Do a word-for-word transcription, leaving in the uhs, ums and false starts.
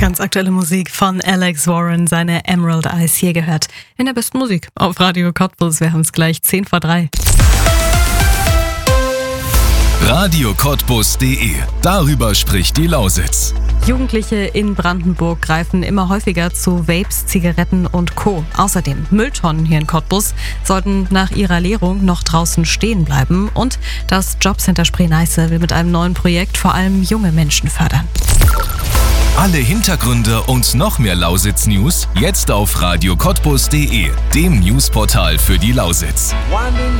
Ganz aktuelle Musik von Alex Warren, seine Emerald Eyes hier gehört. In der besten Musik auf Radio Cottbus. Wir haben es gleich zehn vor drei. radio cottbus punkt de. Darüber spricht die Lausitz. Jugendliche in Brandenburg greifen immer häufiger zu Vapes, Zigaretten und Co. Außerdem Mülltonnen hier in Cottbus sollten nach ihrer Leerung noch draußen stehen bleiben. Und das Jobcenter Spree-Neiße will mit einem neuen Projekt vor allem junge Menschen fördern. Alle Hintergründe und noch mehr Lausitz-News jetzt auf radio cottbus punkt de, dem Newsportal für die Lausitz.